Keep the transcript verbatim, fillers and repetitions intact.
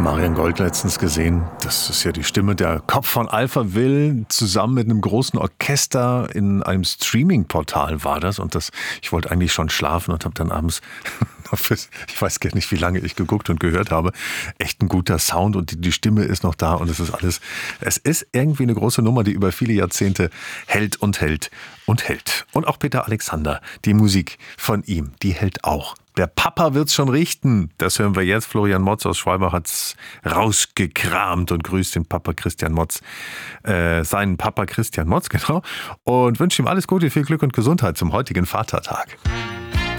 Marian Gold letztens gesehen. Das ist ja die Stimme der Kopf von Alpha Will. Zusammen mit einem großen Orchester in einem Streaming-Portal war das. Und das, ich wollte eigentlich schon schlafen und habe dann abends, ich weiß gar nicht, wie lange ich geguckt und gehört habe, echt ein guter Sound und die, die Stimme ist noch da und es ist alles, es ist irgendwie eine große Nummer, die über viele Jahrzehnte hält und hält und hält. Und auch Peter Alexander, die Musik von ihm, die hält auch. Der Papa wird's schon richten. Das hören wir jetzt. Florian Motz aus Schwalbach hat's rausgekramt und grüßt den Papa Christian Motz, äh, seinen Papa Christian Motz, genau, und wünscht ihm alles Gute, viel Glück und Gesundheit zum heutigen Vatertag.